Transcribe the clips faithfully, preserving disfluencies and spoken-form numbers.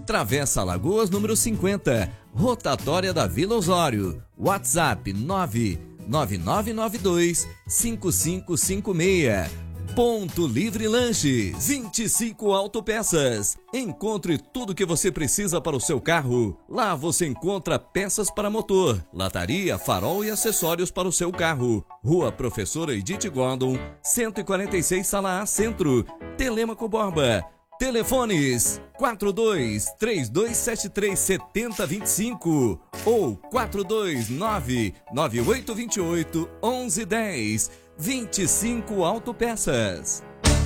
Travessa Alagoas, número cinquenta, rotatória da Vila Osório. WhatsApp nove nove nove nove dois cinco cinco cinco seis. Ponto Livre Lanches, vinte e cinco Autopeças. Encontre tudo que você precisa para o seu carro. Lá você encontra peças para motor, lataria, farol e acessórios para o seu carro. Rua Professora Edith Gordon, cento e quarenta e seis, Sala A, Centro, Telêmaco Borba. Telefones quatro dois três dois sete três sete zero dois cinco ou quatro dois nove nove oito dois oito um um um zero. vinte e cinco Autopeças.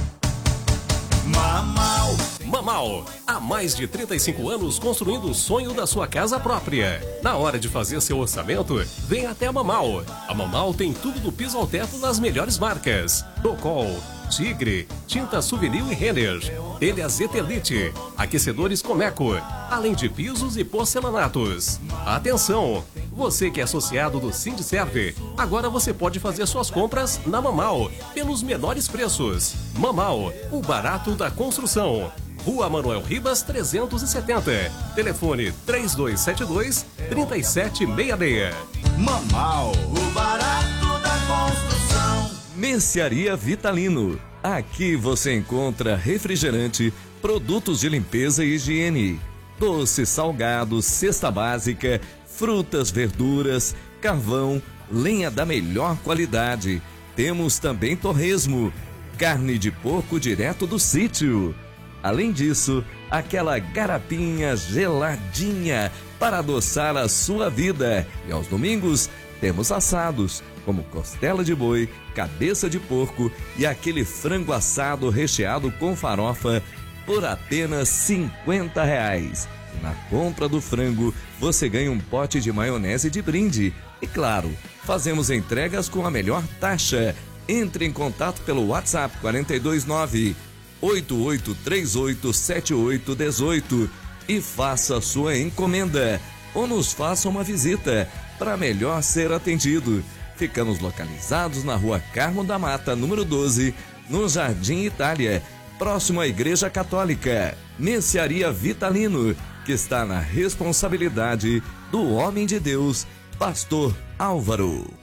Mamal. Mamal, há mais de trinta e cinco anos construindo o sonho da sua casa própria. Na hora de fazer seu orçamento, vem até a Mamal. A Mamal tem tudo do piso ao teto das melhores marcas: Docol, Tigre, Tinta Souvenir e Renner, telhas Etelite, aquecedores Comeco, além de pisos e porcelanatos. Atenção! Você que é associado do Sindserve, agora você pode fazer suas compras na Mamal, pelos menores preços. Mamal, o barato da construção. Rua Manuel Ribas, trezentos e setenta. Telefone três dois sete dois, três sete seis seis. Mamal, o barato da construção. Mercearia Vitalino. Aqui você encontra refrigerante, produtos de limpeza e higiene, doces, salgados, cesta básica, frutas, verduras, carvão, lenha da melhor qualidade. Temos também torresmo, carne de porco direto do sítio. Além disso, aquela garapinha geladinha para adoçar a sua vida. E aos domingos, temos assados, como costela de boi, cabeça de porco e aquele frango assado recheado com farofa por apenas cinquenta reais. Na compra do frango, você ganha um pote de maionese de brinde. E claro, fazemos entregas com a melhor taxa. Entre em contato pelo WhatsApp quatro dois nove, oito oito três oito, sete oito um oito e faça sua encomenda. Ou nos faça uma visita para melhor ser atendido. Ficamos localizados na Rua Carmo da Mata, número doze, no Jardim Itália, próximo à Igreja Católica. Mercearia Vitalino, que está na responsabilidade do homem de Deus, Pastor Álvaro.